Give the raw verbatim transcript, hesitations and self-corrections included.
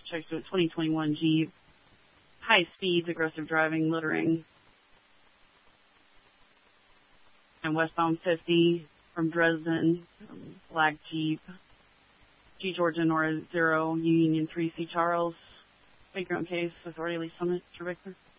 Check to a twenty twenty-one Jeep. High speeds, aggressive driving, littering. And westbound fifty from Dresden, um, black Jeep. G Georgia Nora zero, Union three C Charles. Background case, authority Lee Summit, Victor.